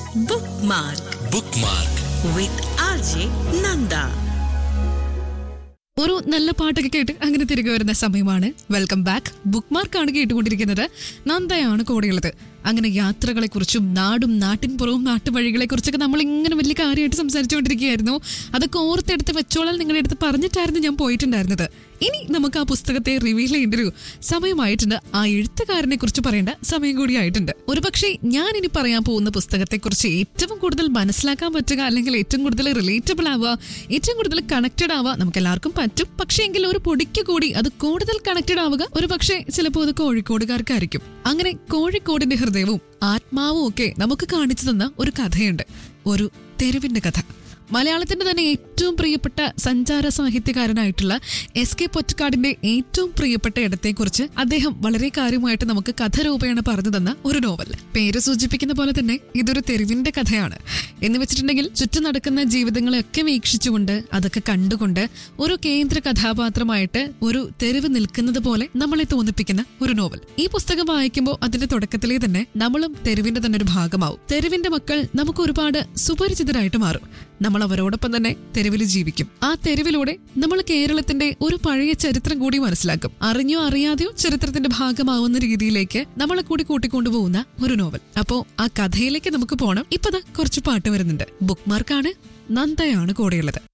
Bookmark with RJ Nanda. ഒരു നല്ല പാട്ടൊക്കെ കേട്ട് അങ്ങനെ തിരികെ വരുന്ന സമയമാണ്. Welcome back. ബുക്ക്മാർക്കാണ് കേട്ടുകൊണ്ടിരിക്കുന്നത്. നന്ദയാണ് കൂടെയുള്ളത്. അങ്ങനെ യാത്രകളെക്കുറിച്ചും നാടും നാട്ടിൻപുറവും നാട്ടുവഴികളെക്കുറിച്ചൊക്കെ നമ്മൾ ഇങ്ങനെ വലിയ കാര്യമായിട്ട് സംസാരിച്ചുകൊണ്ടിരിക്കുകയായിരുന്നു. അതൊക്കെ ഓർത്തെടുത്ത് വെച്ചോളാൻ നിങ്ങളുടെ അടുത്ത് പറഞ്ഞിട്ടായിരുന്നു ഞാൻ പോയിട്ടുണ്ടായിരുന്നത്. ഇനി നമുക്ക് ആ പുസ്തകത്തെ റിവീൽ ചെയ്യേണ്ട ഒരു സമയമായിട്ടുണ്ട്. ആ എഴുത്തുകാരനെ കുറിച്ച് പറയേണ്ട സമയം കൂടിയായിട്ടുണ്ട്. ഒരുപക്ഷെ ഞാൻ ഇനി പറയാൻ പോകുന്ന പുസ്തകത്തെക്കുറിച്ച് ഏറ്റവും കൂടുതൽ മനസ്സിലാക്കാൻ പറ്റുക, അല്ലെങ്കിൽ ഏറ്റവും കൂടുതൽ റിലേറ്റബിൾ ആവുക, ഏറ്റവും കൂടുതൽ കണക്റ്റഡ് ആവുക നമുക്ക് എല്ലാവർക്കും പറ്റും. പക്ഷേ എങ്കിൽ ഒരു പൊടിക്ക് കൂടി അത് കൂടുതൽ കണക്റ്റഡ് ആവുക ഒരു പക്ഷേ ചിലപ്പോൾ അത് കോഴിക്കോടുകാർക്കായിരിക്കും. അങ്ങനെ കോഴിക്കോടിന്റെ ഹൃദയവും ആത്മാവും ഒക്കെ നമുക്ക് കാണിച്ചു തന്ന ഒരു കഥയുണ്ട്. ഒരു തെരുവിന്റെ കഥ. മലയാളത്തിന്റെ തന്നെ ഏറ്റവും പ്രിയപ്പെട്ട സഞ്ചാര സാഹിത്യകാരനായിട്ടുള്ള എസ്.കെ. പൊറ്റക്കാടിന്റെ ഏറ്റവും പ്രിയപ്പെട്ട ഇടത്തെക്കുറിച്ച് അദ്ദേഹം വളരെ കാര്യമായിട്ട് നമുക്ക് കഥ രൂപേണ പറഞ്ഞു തന്ന ഒരു നോവൽ. പേര് സൂചിപ്പിക്കുന്ന പോലെ തന്നെ ഇതൊരു തെരുവിന്റെ കഥയാണ്. എന്ന് വെച്ചിട്ടുണ്ടെങ്കിൽ ചുറ്റും നടക്കുന്ന ജീവിതങ്ങളെയൊക്കെ വീക്ഷിച്ചുകൊണ്ട് അതൊക്കെ കണ്ടുകൊണ്ട് ഒരു കേന്ദ്ര കഥാപാത്രമായിട്ട് ഒരു തെരുവ് നിൽക്കുന്നത് പോലെ നമ്മളെ തോന്നിപ്പിക്കുന്ന ഒരു നോവൽ. ഈ പുസ്തകം വായിക്കുമ്പോൾ അതിന്റെ തുടക്കത്തിലേ തന്നെ നമ്മളും തെരുവിന്റെ തന്നെ ഒരു ഭാഗമാവും. തെരുവിന്റെ മക്കൾ നമുക്ക് ഒരുപാട് സുപരിചിതരായിട്ട് മാറും. നമ്മൾ അവരോടൊപ്പം തന്നെ തെരുവിൽ ജീവിക്കും. ആ തെരുവിലൂടെ നമ്മൾ കേരളത്തിന്റെ ഒരു പഴയ ചരിത്രം കൂടി മനസ്സിലാക്കും. അറിഞ്ഞോ അറിയാതെയോ ചരിത്രത്തിന്റെ ഭാഗമാവുന്ന രീതിയിലേക്ക് നമ്മളെ കൂടി കൂട്ടിക്കൊണ്ടുപോകുന്ന ഒരു നോവൽ. അപ്പോ ആ കഥയിലേക്ക് നമുക്ക് പോകണം. ഇപ്പതാ കുറച്ച് പാട്ട് വരുന്നുണ്ട്. ബുക്ക്മാർക്കാണ്, നന്ദയാണ് കൂടെയുള്ളത്.